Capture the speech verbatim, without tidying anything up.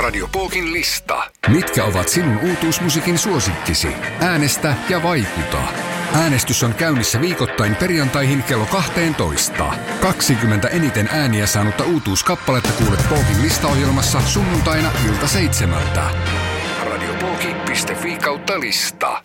Radio Pookin lista. Mitkä ovat sinun uutuusmusiikin suosikkisi? Äänestä ja vaikuta. Äänestys on käynnissä viikoittain perjantaihin kello kaksitoista. kaksikymmentä eniten ääniä saanutta uutuuskappaletta kuulet Pookin listaohjelmassa sunnuntaina ilta seitsemältä. radiopooki piste fi kautta lista.